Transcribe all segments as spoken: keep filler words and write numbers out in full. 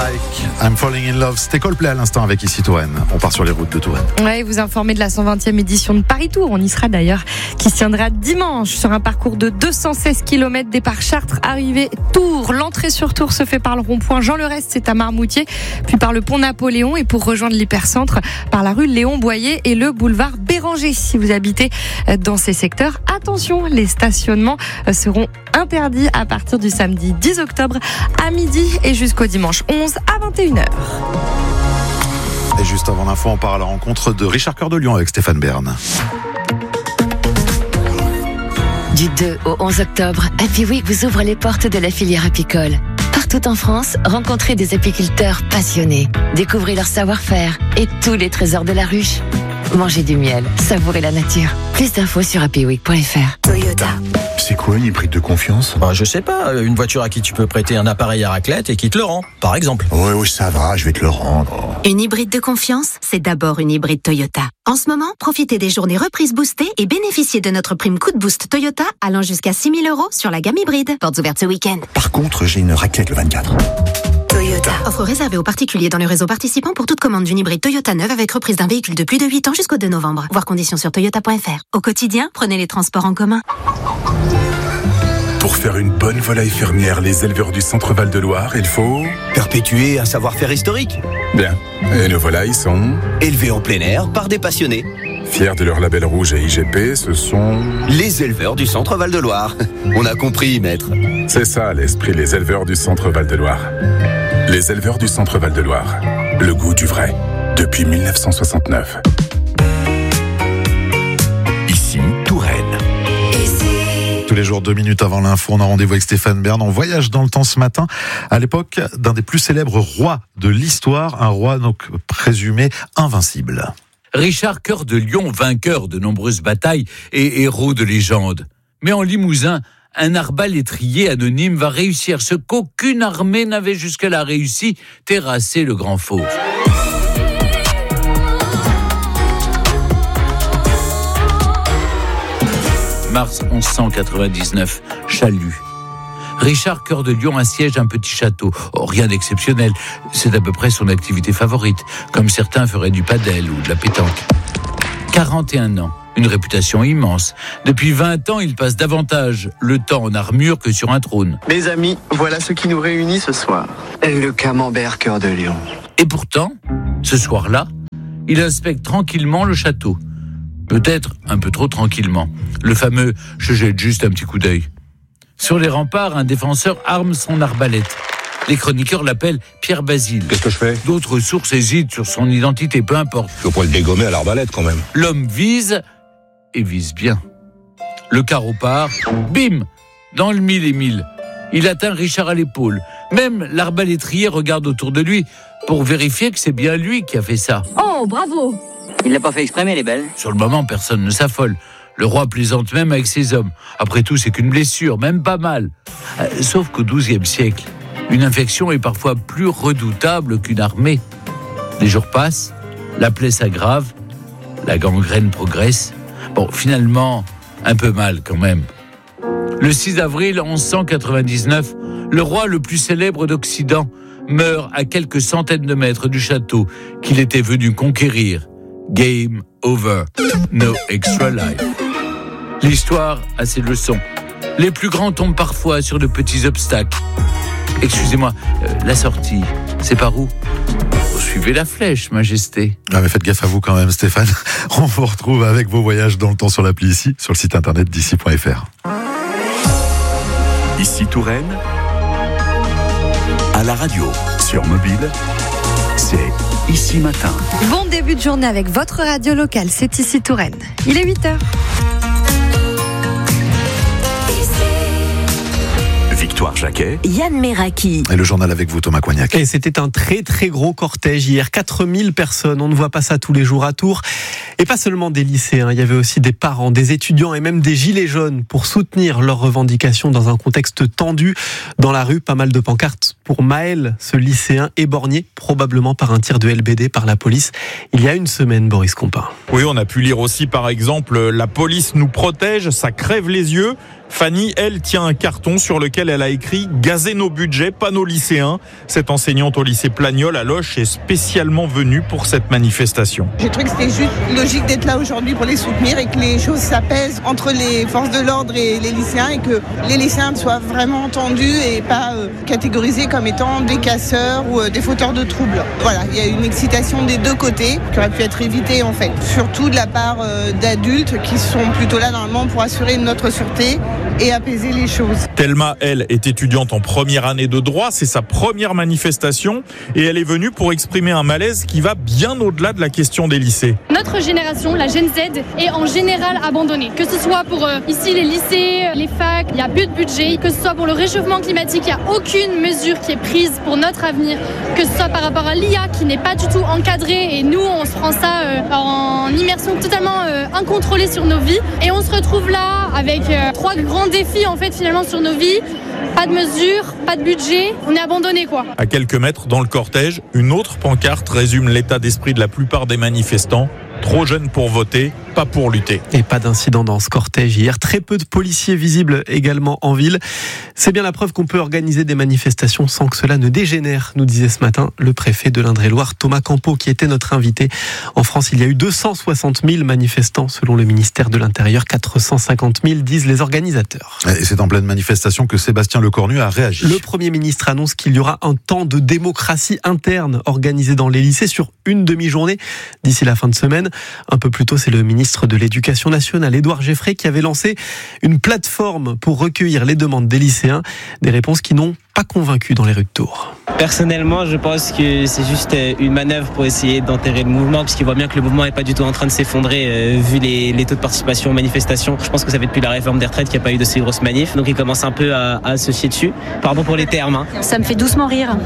Like, I'm Falling in Love. C'était Coldplay à l'instant avec Ici Touraine. On part sur les routes de Touraine. Ouais, vous informez de la cent vingtième édition de Paris Tour. On y sera d'ailleurs, qui se tiendra dimanche sur un parcours de deux cent seize kilomètres, départ Chartres, arrivée Tours. L'entrée sur Tours se fait par le rond-point Jean le Rest, c'est à Marmoutier, puis par le pont Napoléon et pour rejoindre l'hypercentre par la rue Léon Boyer et le boulevard Béranger. Si vous habitez dans ces secteurs, attention, les stationnements seront interdits à partir du samedi dix octobre à midi et jusqu'au dimanche onze à vingt et une heures. Et juste avant l'info, on part à la rencontre de Richard Cœur de Lion avec Stéphane Bern. Du deux au onze octobre, Happy Week vous ouvre les portes de la filière apicole. Partout en France, rencontrez des apiculteurs passionnés. Découvrez leur savoir-faire et tous les trésors de la ruche. Mangez du miel, savourez la nature. Plus d'infos sur happy week point f r. Toyota. C'est quoi une hybride de confiance ? Bah, je sais pas, une voiture à qui tu peux prêter un appareil à raclette et qui te le rend, par exemple. Oui, oui, ça va, je vais te le rendre. Une hybride de confiance, c'est d'abord une hybride Toyota. En ce moment, profitez des journées reprises boostées et bénéficiez de notre prime coup de boost Toyota allant jusqu'à six mille euros sur la gamme hybride. Portes ouvertes ce week-end. Par contre, j'ai une raclette le vingt-quatre. Toyota. Offre réservée aux particuliers dans le réseau participant pour toute commande d'une hybride Toyota neuve avec reprise d'un véhicule de plus de huit ans jusqu'au deux novembre. Voir conditions sur toyota point f r. Au quotidien, prenez les transports en commun. Pour faire une bonne volaille fermière, les éleveurs du Centre-Val de Loire, il faut... perpétuer un savoir-faire historique. Bien. Et nos volailles sont... élevées en plein air par des passionnés. Fiers de leur label rouge et I G P, ce sont... les éleveurs du Centre-Val de Loire. On a compris, maître. C'est ça l'esprit, les éleveurs du Centre-Val de Loire. Les éleveurs du Centre-Val de Loire. Le goût du vrai. Depuis mille neuf cent soixante-neuf. Ici, Touraine. Tous les jours, deux minutes avant l'info, on a rendez-vous avec Stéphane Bern. On voyage dans le temps ce matin, à l'époque d'un des plus célèbres rois de l'histoire, un roi donc présumé invincible. Richard Cœur de Lion, vainqueur de nombreuses batailles et héros de légende. Mais en Limousin, un arbalétrier anonyme va réussir ce qu'aucune armée n'avait jusque-là réussi, terrasser le grand fauve. Mars onze cent quatre-vingt-dix-neuf, Chalut. Richard Cœur de Lion assiège un petit château. Oh, rien d'exceptionnel, c'est à peu près son activité favorite, comme certains feraient du padel ou de la pétanque. quarante et un ans, une réputation immense. Depuis vingt ans, il passe davantage le temps en armure que sur un trône. Mes amis, voilà ce qui nous réunit ce soir. Le camembert Cœur de Lion. Et pourtant, ce soir-là, il inspecte tranquillement le château. Peut-être un peu trop tranquillement. Le fameux « je jette juste un petit coup d'œil ». Sur les remparts, un défenseur arme son arbalète. Les chroniqueurs l'appellent Pierre Basile. Qu'est-ce que je fais ? D'autres sources hésitent sur son identité, peu importe. Je peux pas le dégommer à l'arbalète quand même. L'homme vise, et vise bien. Le carreau part, bim, dans le mille et mille. Il atteint Richard à l'épaule. Même l'arbalétrier regarde autour de lui pour vérifier que c'est bien lui qui a fait ça. Oh, bravo ! Il l'a pas fait exprès, mais elle est belle. Sur le moment, personne ne s'affole. Le roi plaisante même avec ses hommes. Après tout, c'est qu'une blessure, même pas mal. Euh, sauf qu'au douzième siècle, une infection est parfois plus redoutable qu'une armée. Les jours passent, la plaie s'aggrave, la gangrène progresse. Bon, finalement, un peu mal quand même. Le six avril onze cent quatre-vingt-dix-neuf, le roi le plus célèbre d'Occident meurt à quelques centaines de mètres du château qu'il était venu conquérir. Game over. No extra life. L'histoire a ses leçons. Les plus grands tombent parfois sur de petits obstacles. Excusez-moi, euh, la sortie, c'est par où ? Vous suivez la flèche, Majesté. Ah mais faites gaffe à vous quand même, Stéphane. On vous retrouve avec vos voyages dans le temps sur l'appli Ici, sur le site internet d'ici point f r. Ici Touraine, à la radio, sur mobile, c'est Ici Matin. Bon début de journée avec votre radio locale, c'est Ici Touraine. Il est huit heures. Victoire Jacquet, Yann Meraki. Et le journal avec vous, Thomas Coignac. Et c'était un très très gros cortège hier, quatre mille personnes, on ne voit pas ça tous les jours à Tours. Et pas seulement des lycéens, il y avait aussi des parents, des étudiants et même des gilets jaunes pour soutenir leurs revendications dans un contexte tendu. Dans la rue, pas mal de pancartes pour Maël, ce lycéen éborgné, probablement par un tir de L B D par la police, il y a une semaine, Boris Compin. Oui, on a pu lire aussi par exemple « La police nous protège, ça crève les yeux ». Fanny, elle, tient un carton sur lequel elle a écrit « Gazer nos budgets, pas nos lycéens ». Cette enseignante au lycée Plagnol à Loches est spécialement venue pour cette manifestation. J'ai trouvé que c'était juste logique d'être là aujourd'hui pour les soutenir et que les choses s'apaisent entre les forces de l'ordre et les lycéens et que les lycéens soient vraiment entendus et pas euh, catégorisés comme étant des casseurs ou euh, des fauteurs de troubles. Voilà, il y a une excitation des deux côtés qui aurait pu être évitée en fait, surtout de la part euh, d'adultes qui sont plutôt là normalement pour assurer notre sûreté et apaiser les choses. Thelma, elle, est étudiante en première année de droit, c'est sa première manifestation et elle est venue pour exprimer un malaise qui va bien au-delà de la question des lycées. Notre génération, la Gen Z, est en général abandonnée. Que ce soit pour euh, ici les lycées, les facs, il n'y a plus de budget. Que ce soit pour le réchauffement climatique, il n'y a aucune mesure qui est prise pour notre avenir. Que ce soit par rapport à l'I A qui n'est pas du tout encadrée et nous, on se prend ça euh, en immersion totalement euh, incontrôlée sur nos vies. Et on se retrouve là avec euh, trois grands défis en fait finalement sur nos vies. Pas de mesures, pas de budget, on est abandonné quoi. À quelques mètres dans le cortège, une autre pancarte résume l'état d'esprit de la plupart des manifestants. Trop jeunes pour voter, pas pour lutter. Et pas d'incident dans ce cortège hier. Très peu de policiers visibles également en ville. C'est bien la preuve qu'on peut organiser des manifestations sans que cela ne dégénère, nous disait ce matin le préfet de l'Indre-et-Loire, Thomas Campeau, qui était notre invité. En France, il y a eu deux cent soixante mille manifestants selon le ministère de l'Intérieur, quatre cent cinquante mille disent les organisateurs. Et c'est en pleine manifestation que Sébastien Lecornu a réagi. Le Premier ministre annonce qu'il y aura un temps de démocratie interne organisé dans les lycées sur une demi-journée d'ici la fin de semaine. Un peu plus tôt, c'est le ministre de l'Éducation nationale, Édouard Geffray, qui avait lancé une plateforme pour recueillir les demandes des lycéens. Des réponses qui n'ont pas convaincu dans les rues de Tours. Personnellement, je pense que c'est juste une manœuvre pour essayer d'enterrer le mouvement, puisqu'il voit bien que le mouvement n'est pas du tout en train de s'effondrer, euh, vu les, les taux de participation aux manifestations. Je pense que ça fait depuis la réforme des retraites qu'il n'y a pas eu de si grosses manifs, donc il commence un peu à, à se fier dessus. Pardon pour les termes. Hein. Ça me fait doucement rire.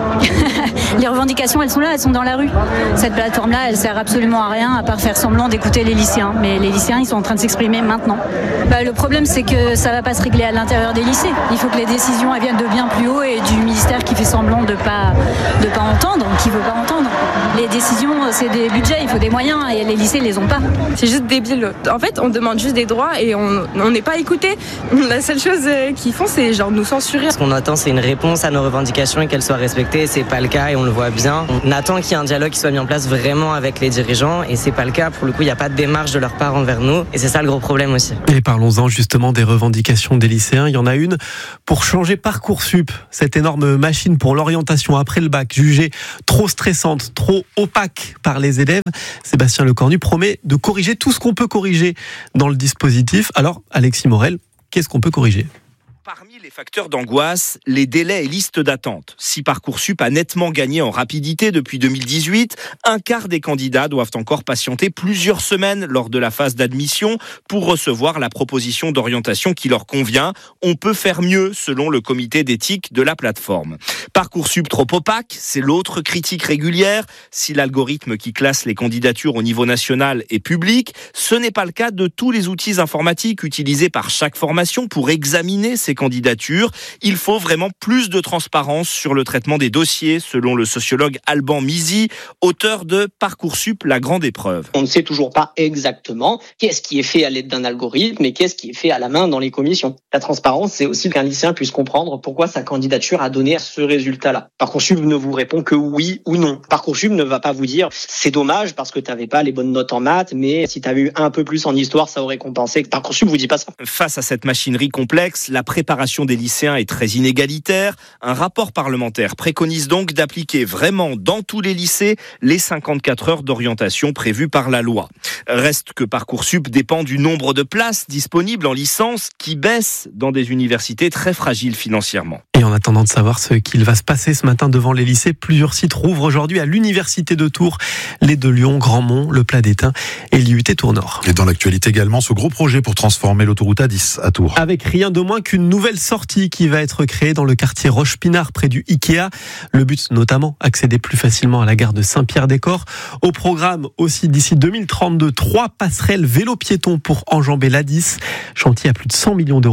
Les revendications, elles sont là, elles sont dans la rue. Cette plateforme-là, elle sert absolument à rien, à part faire semblant d'écouter les lycéens. Mais les lycéens, ils sont en train de s'exprimer maintenant. Bah, le problème, c'est que ça ne va pas se régler à l'intérieur des lycées. Il faut que les décisions elles viennent de bien plus haut et du ministère qui fait semblant de pas de pas entendre, qui veut pas entendre. Les décisions, c'est des budgets, il faut des moyens et les lycées les ont pas. C'est juste débile. En fait, on demande juste des droits et on n'est pas écouté. La seule chose qu'ils font, c'est genre nous censurer. Ce qu'on attend, c'est une réponse à nos revendications et qu'elles soient respectées. C'est pas le cas et on le voit bien. On attend qu'il y ait un dialogue qui soit mis en place vraiment avec les dirigeants et c'est pas le cas. Pour le coup, il n'y a pas de démarche de leur part envers nous et c'est ça le gros problème aussi. Et parlons-en justement des revendications des lycéens. Il y en a une pour changer Parcoursup, cette énorme machine pour l'orientation après le bac, jugée trop stressante, trop opaque par les élèves. Sébastien Lecornu promet de corriger tout ce qu'on peut corriger dans le dispositif. Alors, Alexis Morel, qu'est-ce qu'on peut corriger ? Parmi les facteurs d'angoisse, les délais et listes d'attente. Si Parcoursup a nettement gagné en rapidité depuis deux mille dix-huit, un quart des candidats doivent encore patienter plusieurs semaines lors de la phase d'admission pour recevoir la proposition d'orientation qui leur convient. On peut faire mieux, selon le comité d'éthique de la plateforme. Parcoursup trop opaque, c'est l'autre critique régulière. Si l'algorithme qui classe les candidatures au niveau national est public, ce n'est pas le cas de tous les outils informatiques utilisés par chaque formation pour examiner ces candidatures. Il faut vraiment plus de transparence sur le traitement des dossiers, selon le sociologue Alban Mizy, auteur de Parcoursup, la grande épreuve. On ne sait toujours pas exactement qu'est-ce qui est fait à l'aide d'un algorithme et qu'est-ce qui est fait à la main dans les commissions. La transparence, c'est aussi qu'un lycéen puisse comprendre pourquoi sa candidature a donné ce résultat-là. Parcoursup ne vous répond que oui ou non. Parcoursup ne va pas vous dire c'est dommage parce que tu n'avais pas les bonnes notes en maths, mais si tu avais eu un peu plus en histoire, ça aurait compensé. Parcoursup vous dit pas ça. Face à cette machinerie complexe, la préparation des lycéens est très inégalitaire. Un rapport parlementaire préconise donc d'appliquer vraiment dans tous les lycées les cinquante-quatre heures d'orientation prévues par la loi. Reste que Parcoursup dépend du nombre de places disponibles en licence qui baisse dans des universités très fragiles financièrement. Et en attendant de savoir ce qu'il va se passer ce matin devant les lycées, plusieurs sites rouvrent aujourd'hui à l'université de Tours, les de Lyon, Grandmont, le Plat d'Étain et l'I U T Tours Nord. Et dans l'actualité également, ce gros projet pour transformer l'autoroute A dix à Tours. Avec rien de moins qu'une nouvelle sortie qui va être créée dans le quartier Roche-Pinard près du Ikea. Le but notamment, accéder plus facilement à la gare de Saint-Pierre-des-Corps. Au programme aussi d'ici deux mille trente-deux, trois passerelles vélo-piétons pour enjamber l'A dix. Chantier à plus de cent millions d'euros.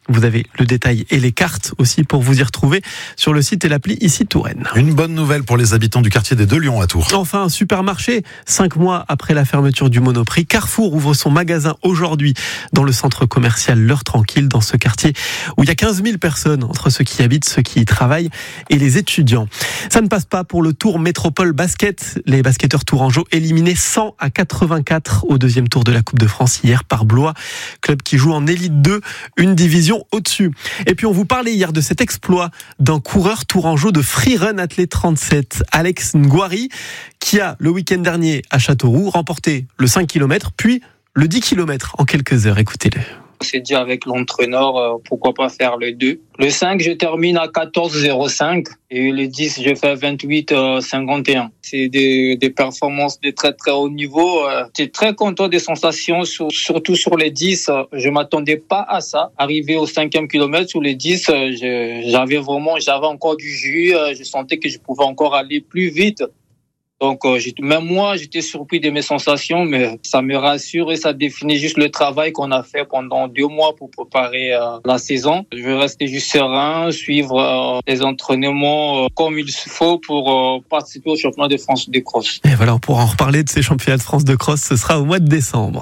Vous avez le détail et les cartes aussi pour vous y retrouver sur le site et l'appli Ici Touraine. Une bonne nouvelle pour les habitants du quartier des Deux Lions à Tours. Enfin, un supermarché. Cinq mois après la fermeture du Monoprix, Carrefour ouvre son magasin aujourd'hui dans le centre commercial L'Heure Tranquille, dans ce quartier où il y a quinze mille personnes, entre ceux qui y habitent, ceux qui y travaillent et les étudiants. Ça ne passe pas pour le Tour Métropole Basket. Les basketteurs tourangeaux éliminés cent à quatre-vingt-quatre au deuxième tour de la Coupe de France hier par Blois, club qui joue en Élite deux, une division au-dessus. Et puis on vous parlait hier de cet exploit d'un coureur tourangeau de freerun athlète trente-sept, Alex Nguari, qui a le week-end dernier à Châteauroux remporté le cinq kilomètres puis le dix kilomètres en quelques heures. Écoutez-le. On s'est dit avec l'entraîneur, euh, pourquoi pas faire le deux. Le cinq, je termine à quatorze zéro cinq et le dix, je fais vingt-huit cinquante et un. C'est des, des performances de très très haut niveau. Euh, j'étais très content des sensations, sur, surtout sur les dix. Euh, je m'attendais pas à ça. Arrivé au cinquième kilomètre, sur les dix, euh, je, j'avais vraiment, j'avais encore du jus. Euh, je sentais que je pouvais encore aller plus vite. Donc, euh, même moi, j'étais surpris de mes sensations, mais ça me rassure et ça définit juste le travail qu'on a fait pendant deux mois pour préparer euh, la saison. Je vais rester juste serein, suivre euh, les entraînements euh, comme il faut pour euh, participer au championnat de France de cross. Et voilà, on pourra en reparler de ces championnats de France de cross, ce sera au mois de décembre.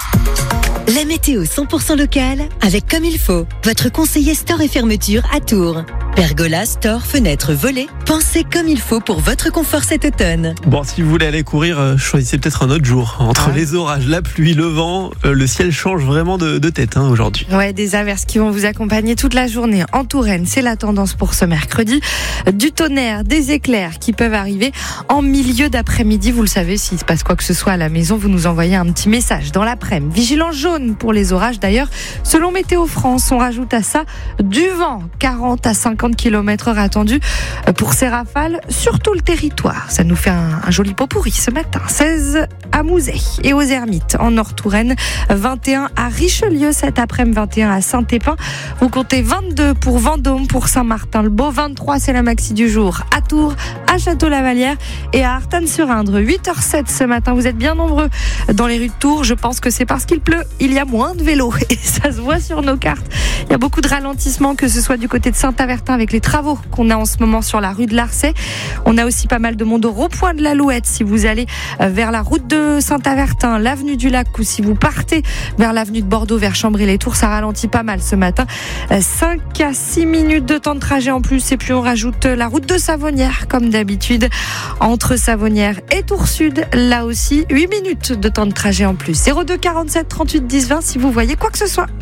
La météo cent pour cent locale avec Comme il faut, votre conseiller store et fermeture à Tours. Pergola, store, fenêtres, volets, pensez comme il faut pour votre confort cet automne. Bon, si vous voulez aller courir, choisissez peut-être un autre jour. Entre ouais. les orages, la pluie, le vent, euh, le ciel change vraiment de, de tête hein, aujourd'hui. Ouais, des averses qui vont vous accompagner toute la journée en Touraine. C'est la tendance pour ce mercredi. Du tonnerre, des éclairs qui peuvent arriver en milieu d'après-midi. Vous le savez, s'il se passe quoi que ce soit à la maison, vous nous envoyez un petit message dans l'après-midi. Vigilance jaune pour les orages. D'ailleurs, selon Météo France, on rajoute à ça du vent. quarante à cinquante kilomètres heure attendus pour ces rafales sur tout le territoire. Ça nous fait un, un joli pot pourri ce matin. seize à Mouzet et aux Ermites en Nord-Touraine, vingt et un à Richelieu cet après-midi, vingt et un à Saint-Épin. Vous comptez vingt-deux pour Vendôme, pour Saint-Martin-le-Beau, vingt-trois c'est la maxi du jour à Tours, à Château-Lavalière et à Artanne-sur-Indre. huit heures zéro sept ce matin. Vous êtes bien nombreux dans les rues de Tours. Je pense que c'est parce qu'il pleut. Il y a moins de vélos et ça se voit sur nos cartes. Il y a beaucoup de ralentissements, que ce soit du côté de Saint-Avertin avec les travaux qu'on a en ce moment sur la rue de Larçay. On a aussi pas mal de monde au rond-point de l'Alouette si vous allez vers la route de Saint-Avertin, l'avenue du Lac, ou si vous partez vers l'avenue de Bordeaux, vers Chambry-les-Tours. Ça ralentit pas mal ce matin. cinq à six minutes de temps de trajet en plus. Et puis on rajoute la route de Savonnières, comme d'habitude, entre Savonnières et Tours-Sud. Là aussi, huit minutes de temps de trajet en plus. zéro deux quarante-sept trente-huit dix vingt si vous voyez quoi que ce soit.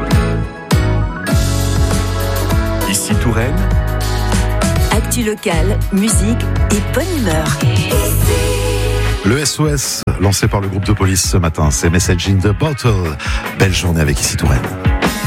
Ici Touraine. Actu locale, musique et bonne humeur. Le S O S lancé par le groupe de police ce matin, c'est Message in the Bottle. Belle journée avec Ici Touraine.